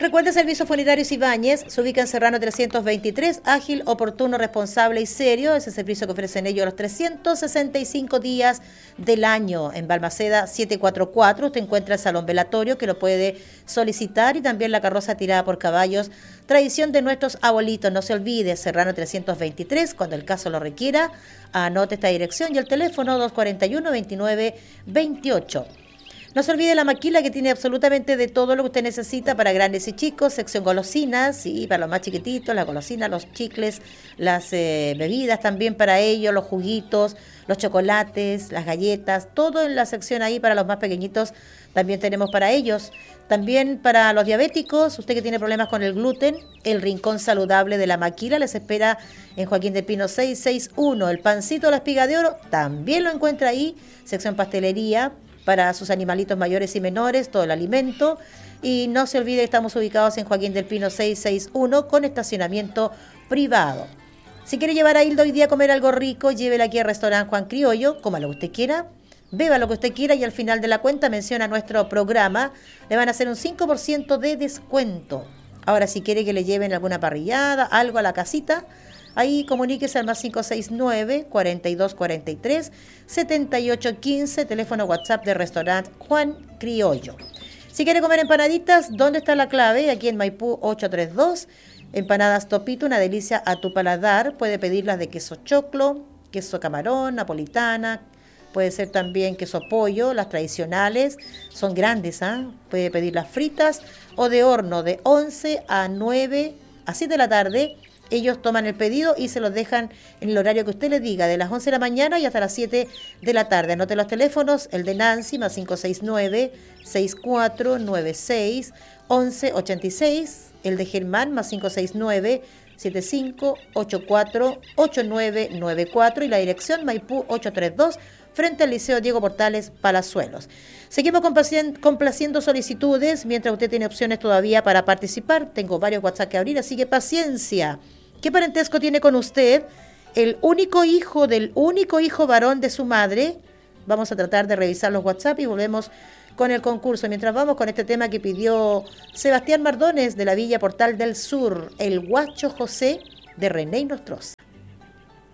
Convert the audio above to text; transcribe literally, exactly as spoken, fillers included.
Recuerde, Servicios Funerarios Ibáñez se ubica en Serrano trescientos veintitrés, ágil, oportuno, responsable y serio. Es el servicio que ofrecen ellos los trescientos sesenta y cinco días del año. En Balmaceda setecientos cuarenta y cuatro usted encuentra el salón velatorio que lo puede solicitar y también la carroza tirada por caballos, tradición de nuestros abuelitos. No se olvide, Serrano trescientos veintitrés, cuando el caso lo requiera, anote esta dirección y el teléfono dos cuarenta y uno, veintinueve veintiocho. No se olvide la maquila, que tiene absolutamente de todo lo que usted necesita para grandes y chicos, sección golosinas, y para los más chiquititos, las golosinas, los chicles, las eh, bebidas también para ellos, los juguitos, los chocolates, las galletas, todo en la sección ahí para los más pequeñitos también tenemos para ellos. También para los diabéticos, usted que tiene problemas con el gluten, el rincón saludable de la maquila les espera en Joaquín del Pino seiscientos sesenta y uno. El pancito de la espiga de oro también lo encuentra ahí, sección pastelería, para sus animalitos mayores y menores, todo el alimento. Y no se olvide que estamos ubicados en Joaquín del Pino seiscientos sesenta y uno con estacionamiento privado. Si quiere llevar a Hilda hoy día a comer algo rico, llévela aquí al restaurante Juan Criollo, coma lo que usted quiera, beba lo que usted quiera y al final de la cuenta menciona nuestro programa, le van a hacer un cinco por ciento de descuento. Ahora, si quiere que le lleven alguna parrillada, algo a la casita, ahí comuníquese al más cinco seis nueve, cuarenta y dos cuarenta y tres, setenta y ocho quince, teléfono WhatsApp de restaurante Juan Criollo. Si quiere comer empanaditas, ¿dónde está la clave? Aquí en Maipú ochocientos treinta y dos, empanadas Topito, una delicia a tu paladar. Puede pedirlas de queso choclo, queso camarón, napolitana, puede ser también queso pollo, las tradicionales, son grandes, ¿ah? ¿eh? Puede pedirlas fritas o de horno de once a nueve, a siete de la tarde. Ellos toman el pedido y se los dejan en el horario que usted les diga, de las once de la mañana y hasta las siete de la tarde. Anote los teléfonos, el de Nancy, más cinco seis nueve, seis cuatro nueve seis, once ochenta y seis, el de Germán, más cinco seis nueve, siete cinco ocho cuatro, ocho nueve nueve cuatro, y la dirección Maipú ochocientos treinta y dos, frente al Liceo Diego Portales Palazuelos. Seguimos complaciendo solicitudes mientras usted tiene opciones todavía para participar. Tengo varios WhatsApp que abrir, así que paciencia. ¿Qué parentesco tiene con usted? El único hijo del único hijo varón de su madre. Vamos a tratar de revisar los WhatsApp y volvemos con el concurso. Mientras vamos con este tema que pidió Sebastián Mardones de la Villa Portal del Sur, el Guacho José de René Nostroza.